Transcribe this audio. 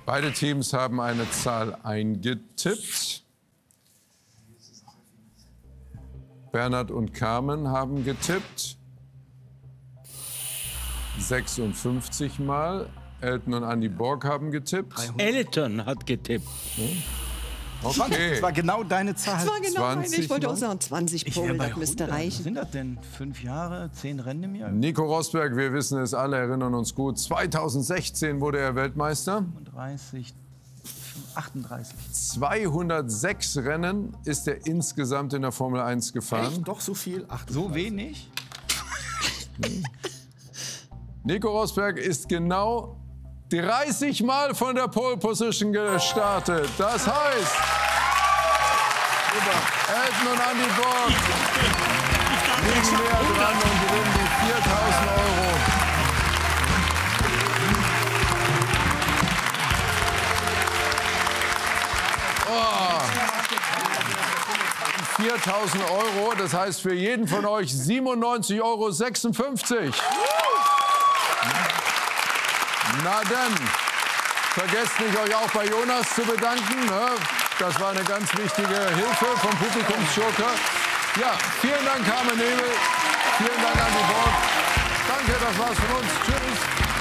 Beide Teams haben eine Zahl eingetippt. Bernhard und Carmen haben getippt. 56 Mal. Elton und Andy Borg haben getippt. Elton hat getippt. Okay. Das war genau deine Zahl. Das war genau meine. Ich wollte auch Mal. sagen, 20 Pole, das müsste Was reichen. sind das denn? 5 Jahre, 10 Rennen im Jahr? Nico Rosberg, wir wissen es alle, erinnern uns gut. 2016 wurde er Weltmeister. 35, 38. 206 Rennen ist er insgesamt in der Formel 1 gefahren. Echt? Doch so viel? Ach, So wenig? Nico Rosberg ist genau 30 Mal von der Pole Position gestartet. Das heißt, Elton und Andy Borg liegen näher dran und gewinnen die 4.000 Euro. Oh. 4.000 Euro, das heißt für jeden von euch 97,56 Euro. Na dann, vergesst nicht, euch auch bei Jonas zu bedanken. Ne? Das war eine ganz wichtige Hilfe vom Publikumsjoker. Ja, vielen Dank, Carmen Nebel. Vielen Dank, Andy Borg. Danke, das war's von uns. Tschüss.